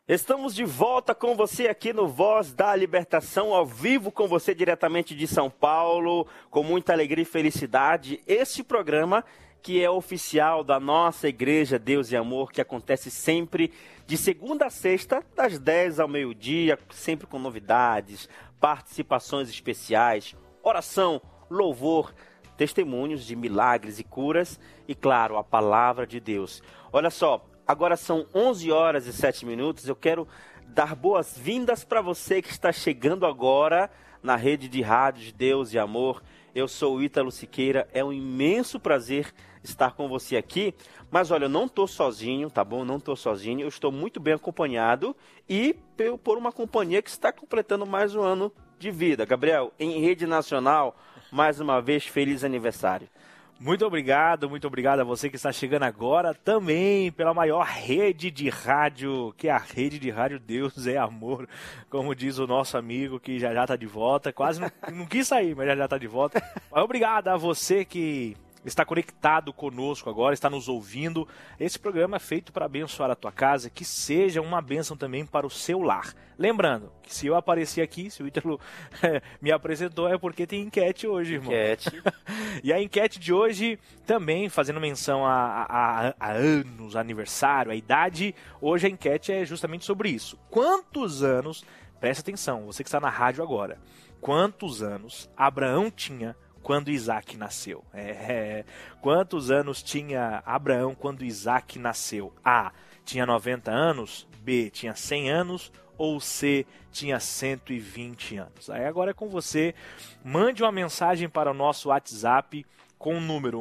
Estamos de volta com você aqui no Voz da Libertação, ao vivo com você diretamente de São Paulo, com muita alegria e felicidade. Este programa que é oficial da nossa Igreja Deus e Amor, que acontece sempre de segunda a sexta, das 10 ao meio-dia, sempre com novidades, participações especiais, oração, louvor, testemunhos de milagres e curas e, claro, a palavra de Deus. Olha só. Agora são 11 horas e 7 minutos. Eu quero dar boas-vindas para você que está chegando agora na rede de rádios Deus e Amor. Eu sou o Ítalo Siqueira. É um imenso prazer estar com você aqui. Mas olha, eu não estou sozinho, tá bom? Não estou sozinho. Eu estou muito bem acompanhado e por uma companhia que está completando mais um ano de vida. Gabriel, em rede nacional, mais uma vez, feliz aniversário. Muito obrigado a você que está chegando agora também pela maior rede de rádio, que é a rede de rádio Deus é Amor, como diz o nosso amigo que já está de volta, quase não quis sair, mas já está de volta. Mas obrigado a você que está conectado conosco agora, está nos ouvindo. Esse programa é feito para abençoar a tua casa, que seja uma bênção também para o seu lar. Lembrando que se eu aparecer aqui, se o Ítalo me apresentou, é porque tem enquete hoje, irmão. Enquete. E a enquete de hoje, também fazendo menção a anos, aniversário, a idade, hoje a enquete é justamente sobre isso. Quantos anos, presta atenção, você que está na rádio agora, quantos anos Abraão tinha quando Isaac nasceu? Quantos anos tinha Abraão quando Isaac nasceu? A, tinha 90 anos, B, tinha 100 anos, ou C, tinha 120 anos. Aí agora é com você. Mande uma mensagem para o nosso WhatsApp com o número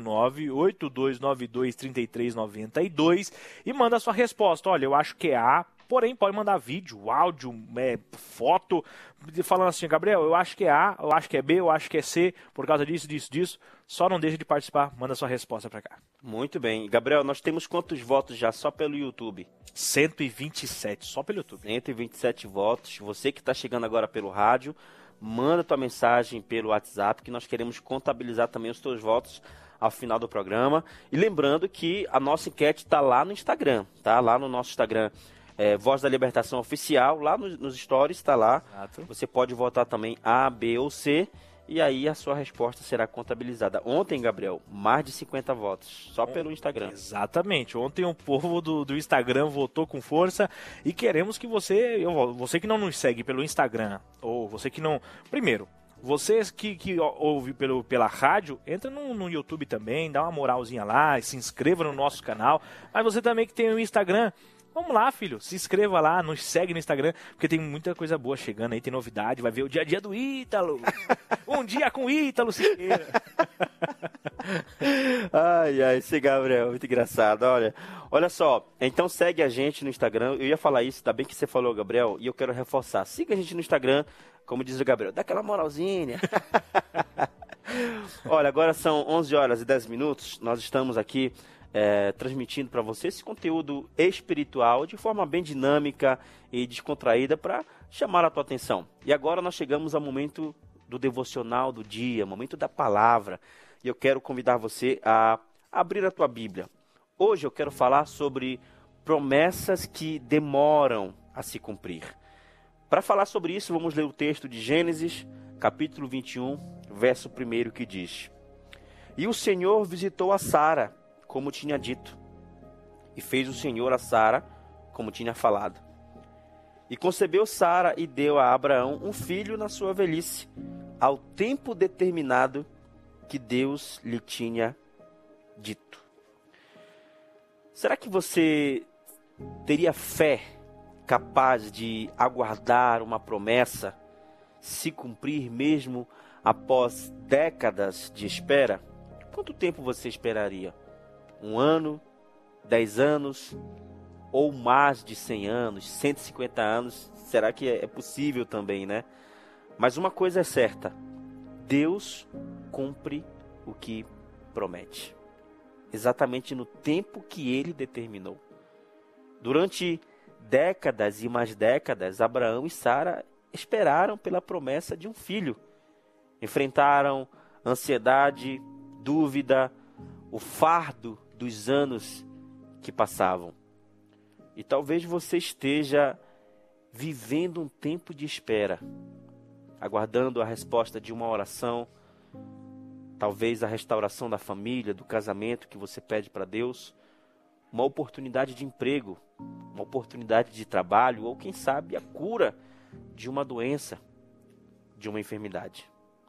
11982923392 e manda a sua resposta. Olha, eu acho que é A, porém pode mandar vídeo, áudio, foto, falando assim: Gabriel, eu acho que é A, eu acho que é B, eu acho que é C, por causa disso. Só não deixa de participar, manda sua resposta para cá. Muito bem. Gabriel, nós temos quantos votos já só pelo YouTube? 127, só pelo YouTube. 127 votos. Você que está chegando agora pelo rádio, manda tua mensagem pelo WhatsApp, que nós queremos contabilizar também os teus votos ao final do programa. E lembrando que a nossa enquete está lá no Instagram, tá? Lá no nosso Instagram, Voz da Libertação Oficial, lá nos stories está lá. Exato. Você pode votar também A, B ou C, e aí a sua resposta será contabilizada. Ontem, Gabriel, mais de 50 votos, só pelo Instagram. Exatamente. Ontem o povo do Instagram votou com força e queremos que você que não nos segue pelo Instagram, ou você que não... Primeiro, vocês que ouve pela rádio, entra no YouTube também, dá uma moralzinha lá, se inscreva no nosso canal. Mas você também que tem o Instagram... Vamos lá, filho, se inscreva lá, nos segue no Instagram, porque tem muita coisa boa chegando aí, tem novidade, vai ver o dia a dia do Ítalo. Um dia com o Ítalo Siqueira. Ai, esse Gabriel, muito engraçado. Olha só, então segue a gente no Instagram. Eu ia falar isso, tá bem que você falou, Gabriel, e eu quero reforçar. Siga a gente no Instagram, como diz o Gabriel, dá aquela moralzinha. Olha, agora são 11 horas e 10 minutos, nós estamos aqui transmitindo para você esse conteúdo espiritual de forma bem dinâmica e descontraída para chamar a tua atenção. E agora nós chegamos ao momento do devocional do dia, momento da palavra. E eu quero convidar você a abrir a tua Bíblia. Hoje eu quero falar sobre promessas que demoram a se cumprir. Para falar sobre isso, vamos ler o texto de Gênesis, capítulo 21, verso 1, que diz: E o Senhor visitou a Sara, como tinha dito, e fez o Senhor a Sara, como tinha falado. E concebeu Sara e deu a Abraão um filho na sua velhice, ao tempo determinado que Deus lhe tinha dito. Será que você teria fé capaz de aguardar uma promessa se cumprir mesmo após décadas de espera? Quanto tempo você esperaria? 1 ano, 10 anos, ou mais de 100 anos, 150 anos? Será que é possível também, né? Mas uma coisa é certa: Deus cumpre o que promete, exatamente no tempo que Ele determinou. Durante décadas e mais décadas, Abraão e Sara esperaram pela promessa de um filho. Enfrentaram ansiedade, dúvida, o fardo dos anos que passavam. E talvez você esteja vivendo um tempo de espera, aguardando a resposta de uma oração, talvez a restauração da família, do casamento que você pede para Deus, uma oportunidade de emprego, uma oportunidade de trabalho, ou quem sabe a cura de uma doença, de uma enfermidade.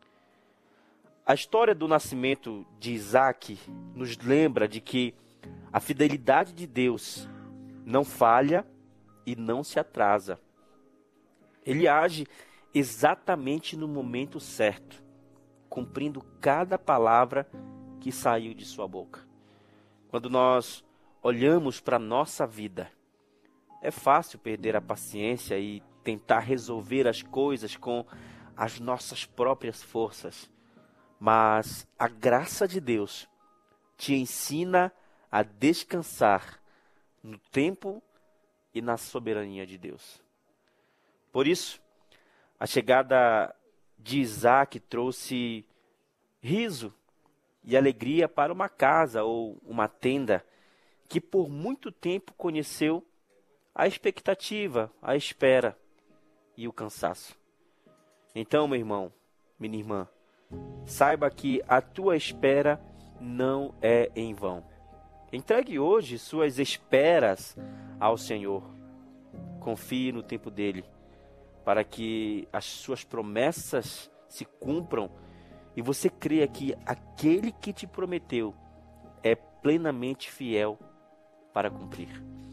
A história do nascimento de Isaac nos lembra de que a fidelidade de Deus não falha e não se atrasa. Ele age exatamente no momento certo, cumprindo cada palavra que saiu de sua boca. Quando nós olhamos para a nossa vida, é fácil perder a paciência e tentar resolver as coisas com as nossas próprias forças. Mas a graça de Deus te ensina a descansar no tempo e na soberania de Deus. Por isso, a chegada de Isaac trouxe riso e alegria para uma casa ou uma tenda que por muito tempo conheceu a expectativa, a espera e o cansaço. Então, meu irmão, minha irmã, saiba que a tua espera não é em vão. Entregue hoje suas esperas ao Senhor. Confie no tempo dele, para que as suas promessas se cumpram e você creia que aquele que te prometeu é plenamente fiel para cumprir.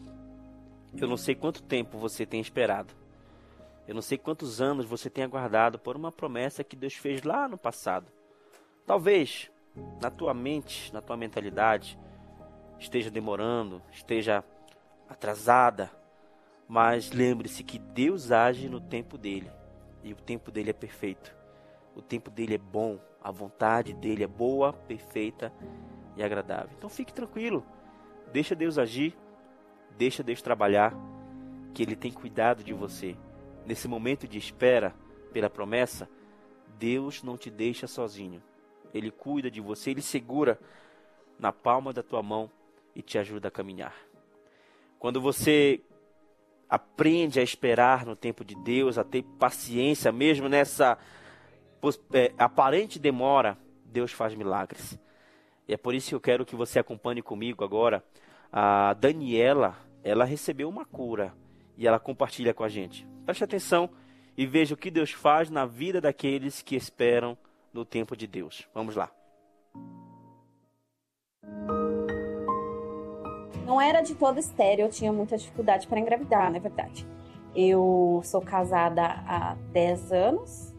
Eu não sei quanto tempo você tem esperado. Eu não sei quantos anos você tem aguardado por uma promessa que Deus fez lá no passado. Talvez na tua mente, na tua mentalidade, esteja demorando, esteja atrasada. Mas lembre-se que Deus age no tempo dele. E o tempo dele é perfeito. O tempo dele é bom. A vontade dele é boa, perfeita e agradável. Então fique tranquilo. Deixa Deus agir. Deixa Deus trabalhar. Que ele tem cuidado de você. Nesse momento de espera pela promessa, Deus não te deixa sozinho. Ele cuida de você. Ele segura na palma da tua mão e te ajuda a caminhar. Quando você aprende a esperar no tempo de Deus, a ter paciência mesmo nessa aparente demora, Deus faz milagres. E é por isso que eu quero que você acompanhe comigo agora. A Daniela, ela recebeu uma cura e ela compartilha com a gente. Preste atenção e veja o que Deus faz na vida daqueles que esperam no tempo de Deus. Vamos lá. Não era de todo estéril, eu tinha muita dificuldade para engravidar, na verdade. Eu sou casada há 10 anos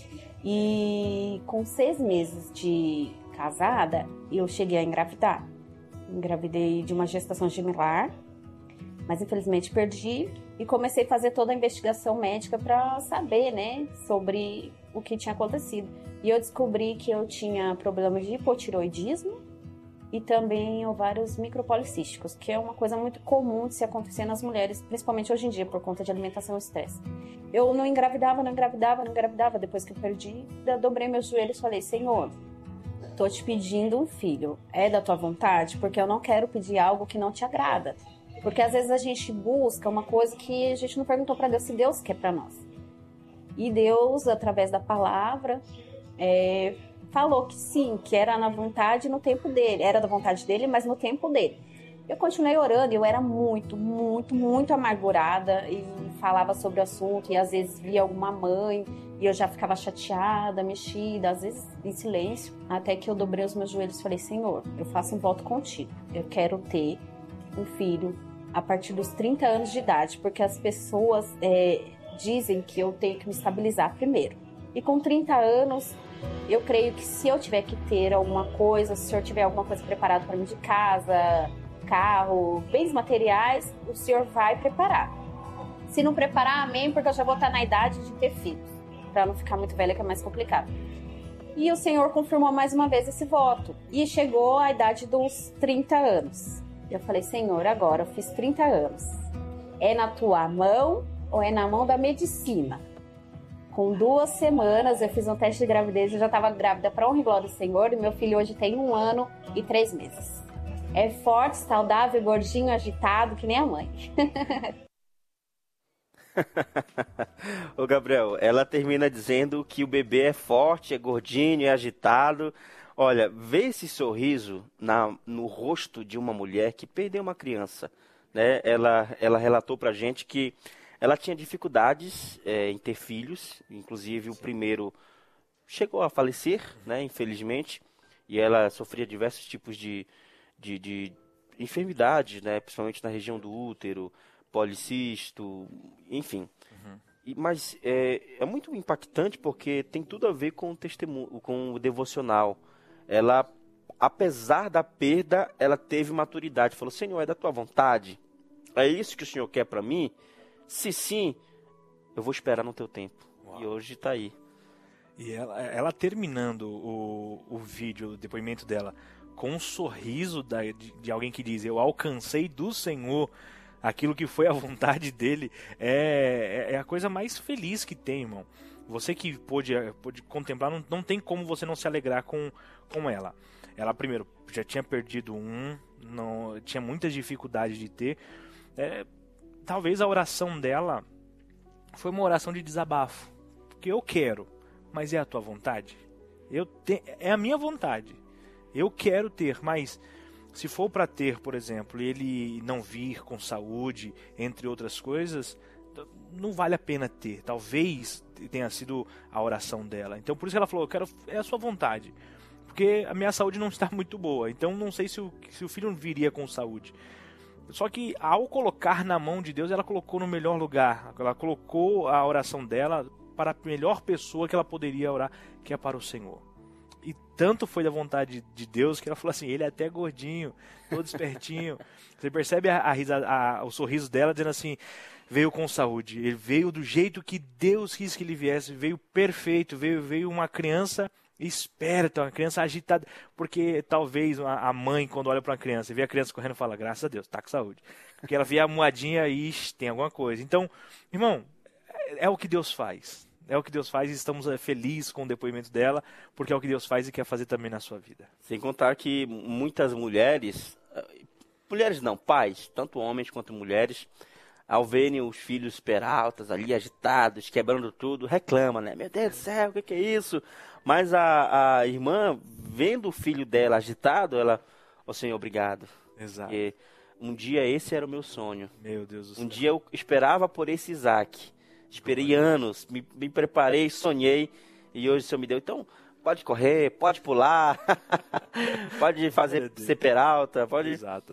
e com 6 meses de casada, eu cheguei a engravidar. Engravidei de uma gestação gemelar, mas infelizmente perdi e comecei a fazer toda a investigação médica para saber, né, sobre o que tinha acontecido. E eu descobri que eu tinha problemas de hipotiroidismo e também ovários micropolicísticos, que é uma coisa muito comum de se acontecer nas mulheres, principalmente hoje em dia, por conta de alimentação e estresse. Eu não engravidava, depois que eu perdi, eu dobrei meus joelhos e falei, Senhor, tô te pedindo um filho, é da tua vontade? Porque eu não quero pedir algo que não te agrada. Porque às vezes a gente busca uma coisa que a gente não perguntou para Deus se Deus quer para nós. E Deus, através da palavra, falou que sim, que era na vontade e no tempo dele. Era da vontade dele, mas no tempo dele. Eu continuei orando e eu era muito amargurada e falava sobre o assunto. E às vezes via alguma mãe e eu já ficava chateada, mexida, às vezes em silêncio. Até que eu dobrei os meus joelhos e falei, Senhor, eu faço um voto contigo. Eu quero ter um filho a partir dos 30 anos de idade, porque as pessoas dizem que eu tenho que me estabilizar primeiro. E com 30 anos... eu creio que se eu tiver que ter alguma coisa, se eu tiver alguma coisa preparada para mim de casa, carro, bens materiais, o Senhor vai preparar. Se não preparar, amém, porque eu já vou estar na idade de ter filhos, para não ficar muito velha, que é mais complicado. E o Senhor confirmou mais uma vez esse voto. E chegou a idade dos 30 anos. Eu falei, Senhor, agora eu fiz 30 anos. É na tua mão ou é na mão da medicina? Com 2 semanas eu fiz um teste de gravidez, eu já estava grávida para honra e glória do Senhor, e meu filho hoje tem 1 ano e 3 meses. É forte, saudável, gordinho, agitado, que nem a mãe. Ô Gabriel, ela termina dizendo que o bebê é forte, é gordinho, é agitado. Olha, vê esse sorriso no rosto de uma mulher que perdeu uma criança, né? Ela relatou pra gente que ela tinha dificuldades em ter filhos, inclusive o primeiro chegou a falecer, né, infelizmente, e ela sofria diversos tipos de enfermidades, né, principalmente na região do útero, policisto, enfim. Mas é muito impactante porque tem tudo a ver com o testemunho, com o devocional. Ela, apesar da perda, ela teve maturidade. Falou: Senhor, é da tua vontade? É isso que o Senhor quer para mim? Se sim, eu vou esperar no teu tempo. Uau. E hoje está aí. E ela terminando o vídeo, o depoimento dela, com um sorriso de alguém que diz: eu alcancei do Senhor aquilo que foi a vontade dele, é a coisa mais feliz que tem, irmão. Você que pôde contemplar, não tem como você não se alegrar com ela. Ela, primeiro, já tinha perdido tinha muitas dificuldades de ter. Talvez a oração dela foi uma oração de desabafo. Porque eu quero, mas é a tua vontade? É a minha vontade. Eu quero ter, mas se for para ter, por exemplo, e ele não vir com saúde, entre outras coisas, não vale a pena ter. Talvez tenha sido a oração dela. Então por isso que ela falou: é a sua vontade. Porque a minha saúde não está muito boa. Então não sei se o filho viria com saúde. Só que ao colocar na mão de Deus, ela colocou no melhor lugar. Ela colocou a oração dela para a melhor pessoa que ela poderia orar, que é para o Senhor. E tanto foi da vontade de Deus que ela falou assim: ele é até gordinho, todo espertinho. Você percebe o sorriso dela dizendo assim: veio com saúde, ele veio do jeito que Deus quis que ele viesse, veio perfeito, veio uma criança esperta, uma criança agitada. Porque talvez a mãe, quando olha para uma criança e vê a criança correndo, fala: graças a Deus, tá com saúde. Porque ela vê a moedinha e tem alguma coisa. Então, irmão, é o que Deus faz. É o que Deus faz e estamos felizes com o depoimento dela, porque é o que Deus faz e quer fazer também na sua vida. Sem contar que muitas mulheres não, pais, tanto homens quanto mulheres, ao verem os filhos peraltas ali, agitados, quebrando tudo, reclamam, né? Meu Deus do céu, o que é isso? Mas a irmã, vendo o filho dela agitado, ela: ó Senhor, obrigado. Exato. Porque um dia esse era o meu sonho. Meu Deus do céu. Um dia eu esperava por esse Isaac. Esperei anos, me preparei, sonhei, e hoje o Senhor me deu. Então, pode correr, pode pular, pode ser peralta, pode... Exato.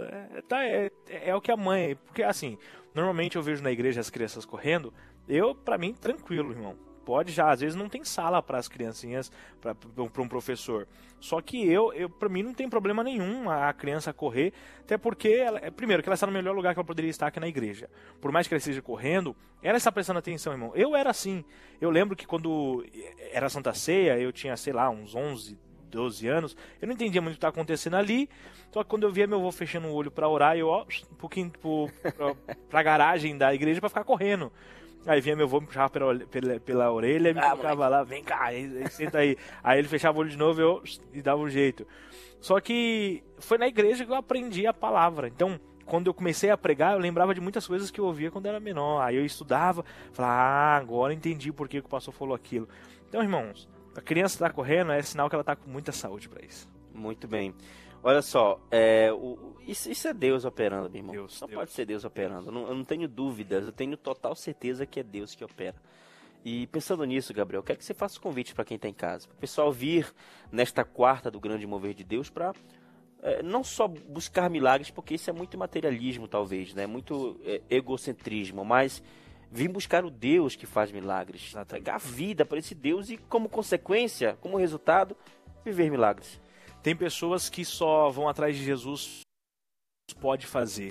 É o que a mãe... Porque, assim, normalmente eu vejo na igreja as crianças correndo, pra mim, tranquilo, irmão. Pode já, às vezes não tem sala para as criancinhas, para um professor. Só que para mim não tem problema nenhum a criança correr, até porque, primeiro, que ela está no melhor lugar que ela poderia estar, que é na igreja. Por mais que ela esteja correndo, ela está prestando atenção, irmão. Eu era assim. Eu lembro que quando era Santa Ceia, eu tinha, sei lá, uns 11, 12 anos, eu não entendia muito o que estava acontecendo ali, só que quando eu via meu avô fechando o olho para orar, eu, um pouquinho para a garagem da igreja para ficar correndo. Aí vinha meu avô, me puxava pela orelha e me colocava lá: vem cá, senta aí. Aí ele fechava o olho de novo e dava um jeito. Só que foi na igreja que eu aprendi a palavra. Então, quando eu comecei a pregar, eu lembrava de muitas coisas que eu ouvia quando era menor. Aí eu estudava, falava: agora entendi por que o pastor falou aquilo. Então, irmãos, a criança está correndo, é sinal que ela está com muita saúde para isso. Muito bem. Olha só, isso é Deus operando, meu irmão. Só pode ser Deus operando. Eu não tenho dúvidas, eu tenho total certeza que é Deus que opera. E pensando nisso, Gabriel, quero que você faça o convite para quem está em casa. Para o pessoal vir nesta quarta do Grande Mover de Deus para não só buscar milagres, porque isso é muito materialismo, talvez, né? Muito egocentrismo, mas vir buscar o Deus que faz milagres. Entregar a vida para esse Deus e, como consequência, como resultado, viver milagres. Tem pessoas que só vão atrás de Jesus, pode fazer.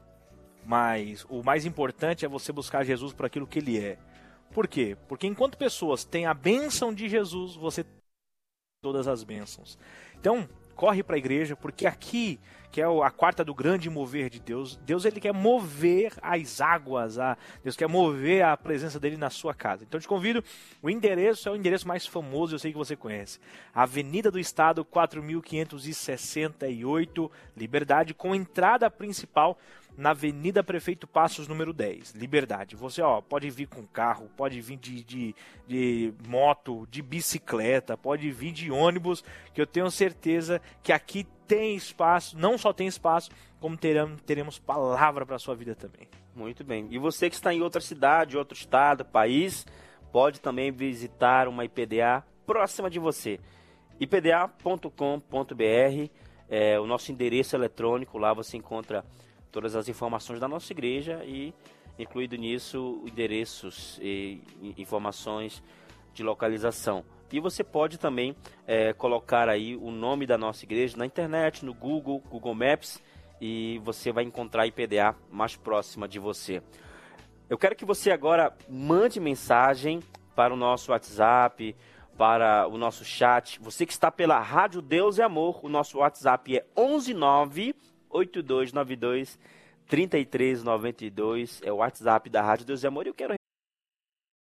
Mas o mais importante é você buscar Jesus por aquilo que ele é. Por quê? Porque enquanto pessoas têm a bênção de Jesus, você tem todas as bênçãos. Então, corre para a igreja, porque aqui, que é a quarta do grande mover de Deus, Deus ele quer mover as águas, Deus quer mover a presença dele na sua casa. Então eu te convido, o endereço é o endereço mais famoso, eu sei que você conhece. Avenida do Estado, 4568, Liberdade, com entrada principal na Avenida Prefeito Passos, número 10, Liberdade. Você pode vir com carro, pode vir de moto, de bicicleta, pode vir de ônibus, que eu tenho certeza que aqui tem espaço, não só tem espaço, como teremos palavra para a sua vida também. Muito bem. E você que está em outra cidade, outro estado, país, pode também visitar uma IPDA próxima de você. ipda.com.br é o nosso endereço eletrônico, lá você encontra todas as informações da nossa igreja e, incluído nisso, endereços e informações de localização. E você pode também colocar aí o nome da nossa igreja na internet, no Google Maps, e você vai encontrar a IPDA mais próxima de você. Eu quero que você agora mande mensagem para o nosso WhatsApp, para o nosso chat. Você que está pela Rádio Deus e Amor, o nosso WhatsApp é 1198292 3392, é o WhatsApp da Rádio Deus e Amor. E eu quero